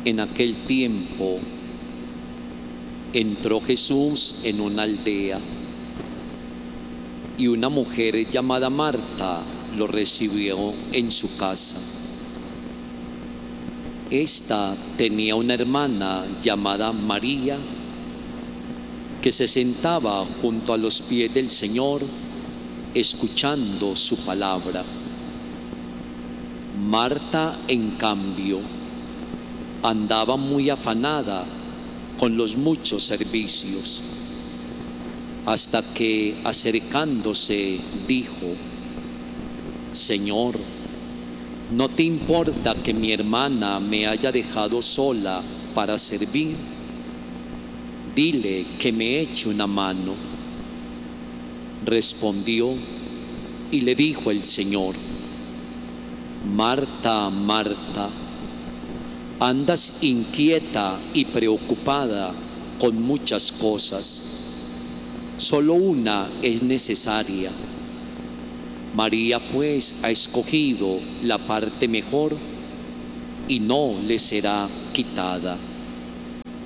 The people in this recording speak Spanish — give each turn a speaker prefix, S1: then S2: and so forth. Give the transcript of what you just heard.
S1: En aquel tiempo entró Jesús en una aldea y una mujer llamada Marta lo recibió en su casa. Esta tenía una hermana llamada María que se sentaba junto a los pies del Señor escuchando su palabra. Marta, en cambio, andaba muy afanada con los muchos servicios, hasta que, acercándose, dijo: Señor, ¿no te importa que mi hermana me haya dejado sola para servir? Dile que me eche una mano. Respondió y le dijo el Señor: Marta, Marta, andas inquieta y preocupada con muchas cosas. Solo una es necesaria. María pues ha escogido la parte mejor y no le será quitada.